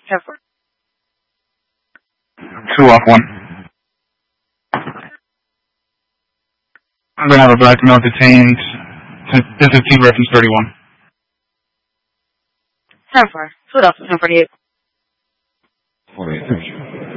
10-4. 2 off 1. I'm going to have a black male detained. This is T reference 31. 10-4. Philadelphia 1048. 48.